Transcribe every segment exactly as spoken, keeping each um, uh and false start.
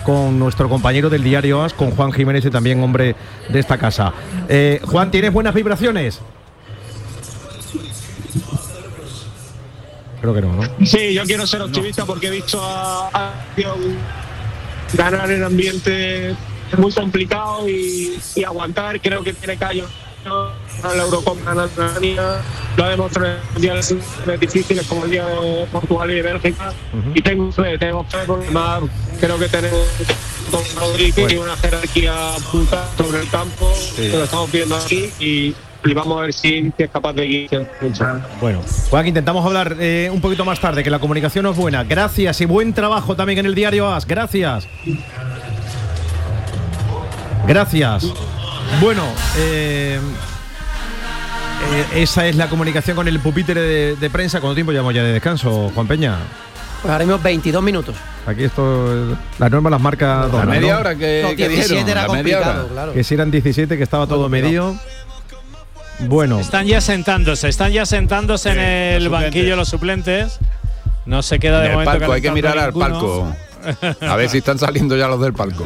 con nuestro compañero del diario A S, con Juan Jiménez, y también hombre de esta casa. Eh, Juan, ¿tienes buenas vibraciones? Creo que no, ¿no? Sí, yo quiero ser optimista porque he visto a, a ganar en ambiente muy complicado y, y aguantar. Creo que tiene callo. La Eurocopa en Alemania lo ha demostrado en mundiales difíciles como el día de Portugal y de Bélgica. Uh-huh. Y tengo fe, tengo fe por más. Creo que tenemos con Rodríguez bueno. y una jerarquía brutal sobre el campo, sí. que lo estamos viendo aquí y, y vamos a ver si, si es capaz de guiar. Bueno, Juan, intentamos hablar eh, un poquito más tarde, que la comunicación no es buena. Gracias y buen trabajo también en el diario A S. Gracias. Gracias. Bueno, eh, eh, esa es la comunicación con el pupitre de, de prensa. ¿Cuánto tiempo llevamos ya de descanso, Juan Peña? Pues ahora mismo veintidós minutos. Aquí esto, las normas las marca la media ¿no? hora que, no, que dijeron. Era la media hora. Claro. Que si eran diecisiete, que estaba todo medido. Bueno. Están ya sentándose, están ya sentándose sí, en el banquillo los suplentes. No se queda de en momento. El palco, hay que mirar ninguno. al palco. A ver si están saliendo ya los del palco.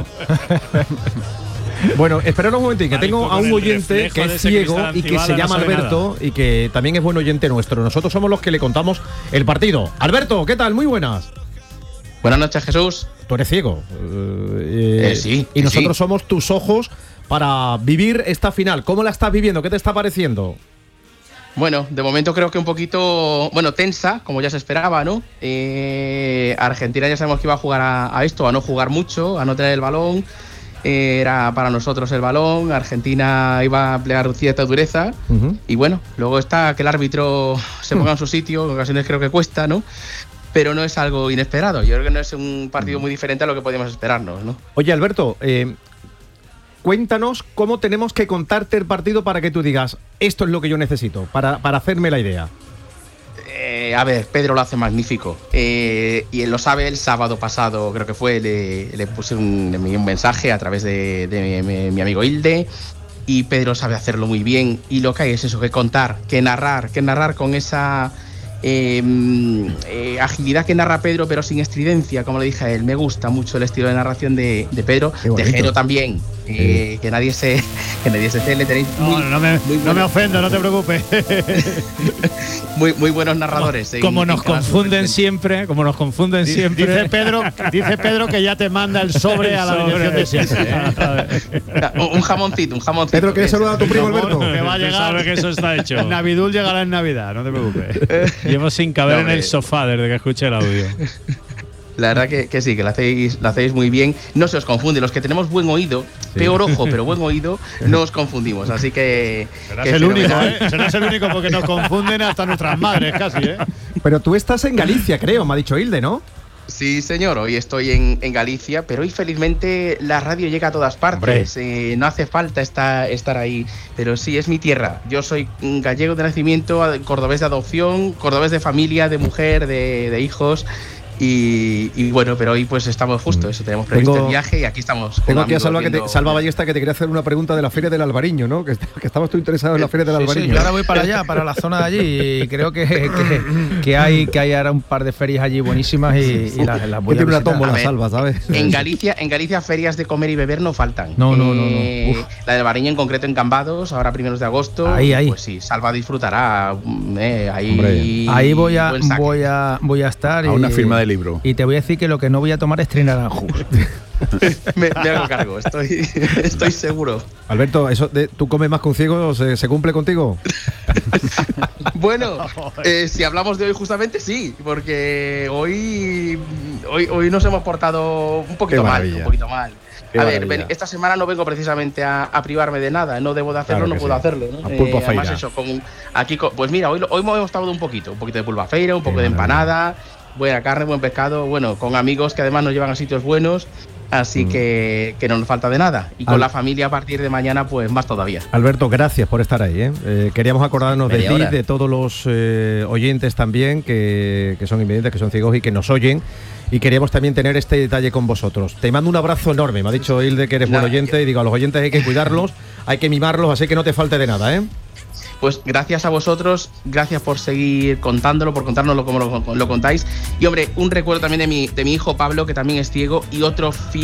Bueno, esperad un momentín, que tengo a un oyente que es ciego y que se llama Alberto y que también es buen oyente nuestro. Nosotros somos los que le contamos el partido. Alberto, ¿qué tal? Muy buenas. Buenas noches, Jesús. Tú eres ciego. Eh, eh, sí. Y nosotros sí. somos tus ojos para vivir esta final. ¿Cómo la estás viviendo? ¿Qué te está pareciendo? Bueno, de momento creo que un poquito, bueno, tensa, como ya se esperaba, ¿no? Eh, Argentina ya sabemos que iba a jugar a, a esto, a no jugar mucho, a no tener el balón. Era para nosotros el balón, Argentina iba a emplear cierta dureza uh-huh. y bueno, luego está que el árbitro se ponga en su sitio, en ocasiones creo que cuesta, ¿no? Pero no es algo inesperado, yo creo que no es un partido muy diferente a lo que podíamos esperarnos, ¿no? Oye, Alberto, eh, cuéntanos cómo tenemos que contarte el partido para que tú digas, esto es lo que yo necesito, para, para hacerme la idea. Eh, a ver, Pedro lo hace magnífico eh, y él lo sabe. El sábado pasado creo que fue, le, le puse un, le un mensaje a través de, de mi, mi amigo Hilde y Pedro sabe hacerlo muy bien y lo que hay es eso, que contar, que narrar, que narrar con esa eh, eh, agilidad que narra Pedro pero sin estridencia, como le dije a él. Me gusta mucho el estilo de narración de, de Pedro, de Jero también. Eh, sí. Que nadie se que nadie se le tenéis muy, no, no, me, muy no me ofendo, no te preocupes. muy muy buenos narradores. Como, como en, nos en confunden siempre, como nos confunden dice, siempre. Dice Pedro, dice Pedro que ya te manda el sobre el a la dirección de siempre. un jamoncito, un jamoncito. Pedro, ¿quieres saludar a tu primo Alberto? Que va a llegar, sabe que eso está hecho. Navidul llegará en Navidad, no te preocupes. Llevo sin caber no, en el sofá desde que escuché el audio. La verdad que, que sí, que lo hacéis, lo hacéis muy bien. No se os confunde, los que tenemos buen oído, sí. peor ojo, pero buen oído, no os confundimos. Así que. Serás que el único, ¿eh? Serás el único porque nos confunden hasta nuestras madres casi, ¿eh? Pero tú estás en Galicia, creo, me ha dicho Hilde, ¿no? Sí, señor, hoy estoy en, en Galicia, pero hoy felizmente la radio llega a todas partes. Eh, no hace falta estar, estar ahí, pero sí, es mi tierra. Yo soy gallego de nacimiento, cordobés de adopción, cordobés de familia, de mujer, de, de hijos. Y, y bueno, pero hoy pues estamos justo, eso, tenemos previsto tengo, el viaje y aquí estamos. Tengo aquí a Salva, que te, Salva Ballesta, que te quería hacer una pregunta de la Feria del Albariño, ¿no? Que, que estabas tú interesado en la Feria del sí, Albariño. Sí, yo ahora voy para allá, para la zona de allí, y creo que, que, que hay que hay ahora un par de ferias allí buenísimas y, y las, las voy a tiene una visitar. tómbola, ver, Salva, ¿sabes? En Galicia, en Galicia ferias de comer y beber no faltan. No, no, no, eh, no. La del Albariño en concreto en Cambados, ahora primeros de agosto. Ahí, ahí. Pues sí, Salva disfrutará. Eh, ahí, Hombre, ahí voy a voy a voy a estar a y, una firma de libro. Y te voy a decir que lo que no voy a tomar es Trinaranjus. me, me hago cargo, estoy, estoy seguro. Alberto, eso de, ¿tú comes más que un ciego? ¿Se, se cumple contigo? Bueno, eh, si hablamos de hoy justamente sí, porque hoy, hoy, hoy nos hemos portado un poquito mal, un poquito mal. Qué a ver, maravilla. ven, esta semana no vengo precisamente a, a privarme de nada, no debo de hacerlo, Claro no puedo sí. hacerlo, ¿no? A pulpa eh, además feira. eso, con, aquí, con, pues mira, hoy, hoy hemos estado un poquito, un poquito de pulpa feira, un poco Qué de maravilla. empanada, buena carne, buen pescado, bueno, con amigos que además nos llevan a sitios buenos. Así mm. que, que no nos falta de nada. Y con Al... la familia a partir de mañana, pues más todavía. Alberto, gracias por estar ahí. ¿eh? Eh, queríamos acordarnos de ti, hora. de todos los eh, oyentes también, que, que son invidentes, que son ciegos y que nos oyen. Y queríamos también tener este detalle con vosotros. Te mando un abrazo enorme. Me ha dicho Hilde que eres nah, buen oyente. Que... Y digo, a los oyentes hay que cuidarlos, hay que mimarlos, así que no te falte de nada, ¿eh? Pues gracias a vosotros, gracias por seguir contándolo, por contárnoslo como lo, lo contáis. Y hombre, un recuerdo también de mi, de mi hijo Pablo, que también es ciego, y otro fiel